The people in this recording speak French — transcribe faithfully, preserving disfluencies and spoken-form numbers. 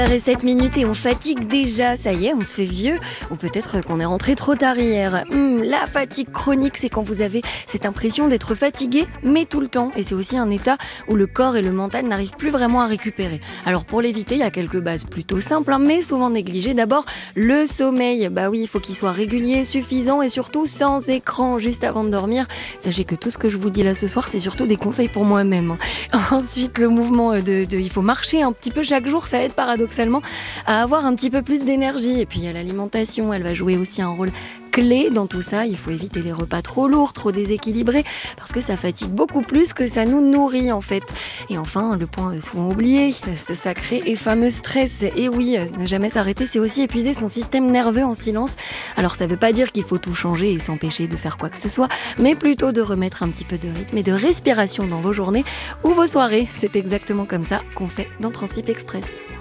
sept minutes et on fatigue déjà, ça y est, on se fait vieux. Ou peut-être qu'on est rentré trop tard hier. Hum, la fatigue chronique, c'est quand vous avez cette impression d'être fatigué, mais tout le temps. Et c'est aussi un état où le corps et le mental n'arrivent plus vraiment à récupérer. Alors pour l'éviter, il y a quelques bases plutôt simples, hein, mais souvent négligées. D'abord, le sommeil. Bah oui, il faut qu'il soit régulier, suffisant et surtout sans écran juste avant de dormir. Sachez que tout ce que je vous dis là ce soir, c'est surtout des conseils pour moi-même. Ensuite, le mouvement de, de... Il faut marcher un petit peu chaque jour, ça aide paradoxalement à avoir un petit peu plus d'énergie. Et puis il y a l'alimentation, elle va jouer aussi un rôle clé dans tout ça. Il faut éviter les repas trop lourds, trop déséquilibrés, parce que ça fatigue beaucoup plus que ça nous nourrit en fait. Et enfin, le point souvent oublié, ce sacré et fameux stress. Et oui, ne jamais s'arrêter, c'est aussi épuiser son système nerveux en silence. Alors ça veut pas dire qu'il faut tout changer et s'empêcher de faire quoi que ce soit, mais plutôt de remettre un petit peu de rythme et de respiration dans vos journées ou vos soirées. C'est exactement comme ça qu'on fait dans Transfip Express.